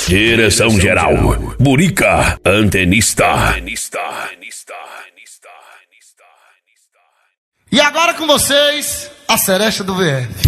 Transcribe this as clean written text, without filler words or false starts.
Direção geral, Burica, antenista. E agora com vocês, a Seresta do VF.